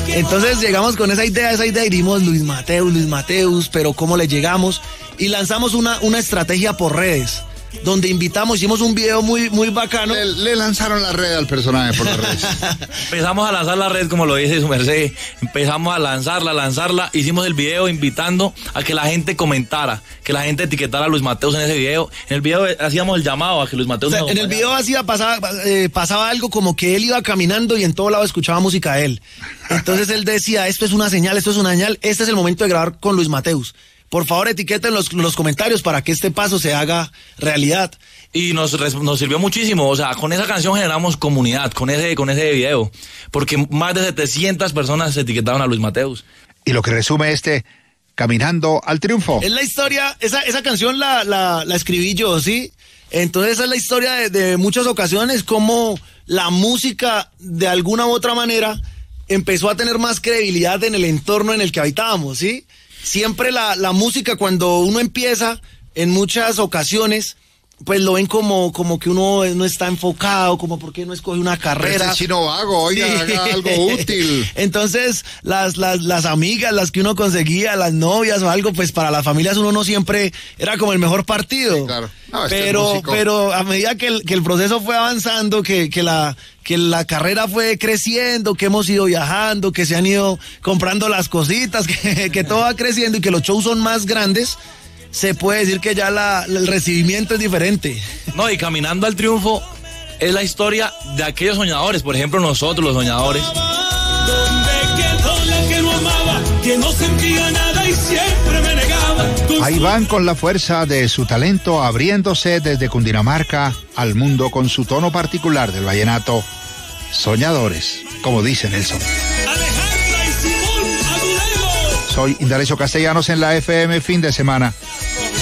Entonces llegamos con esa idea y dijimos Luis Mateus, pero ¿cómo le llegamos? Y lanzamos una estrategia por redes, donde hicimos un video muy bacano. Le lanzaron la red al personaje por las redes. Empezamos a lanzar la red, como lo dice su merced. Empezamos a lanzarla. Hicimos el video invitando a que la gente comentara, que la gente etiquetara a Luis Mateus en ese video. En el video hacíamos el llamado a que Luis Mateus en el video pasaba algo como que él iba caminando y en todo lado escuchaba música de él. Entonces él decía, esto es una señal, este es el momento de grabar con Luis Mateus. Por favor, etiqueten los comentarios para que este paso se haga realidad. Y nos sirvió muchísimo, o sea, con esa canción generamos comunidad, con ese video, porque más de 700 personas etiquetaron a Luis Mateus. Y lo que resume Caminando al Triunfo. Es la historia, esa canción la escribí yo, ¿sí? Entonces esa es la historia de muchas ocasiones, como la música, de alguna u otra manera, empezó a tener más credibilidad en el entorno en el que habitábamos, ¿sí? Siempre la música, cuando uno empieza, en muchas ocasiones, pues lo ven como que uno no está enfocado, como porque no escoge una carrera. Este chino vago, oiga, sí. Haga algo útil. Entonces, las amigas, las que uno conseguía, las novias o algo, pues para las familias uno no siempre era como el mejor partido. Sí, claro. No, pero a medida que el proceso fue avanzando, que la carrera fue creciendo, que hemos ido viajando, que se han ido comprando las cositas, que todo va creciendo y que los shows son más grandes, se puede decir que ya el recibimiento es diferente. No, y Caminando al Triunfo es la historia de aquellos soñadores, por ejemplo nosotros los soñadores. Donde quedó la que no amaba, que no sentía nada y siempre me negaba. Ahí van con la fuerza de su talento, abriéndose desde Cundinamarca al mundo con su tono particular del vallenato. Soñadores, como dice Nelson. Soy Indalecio Castellanos en la FM Fin de Semana.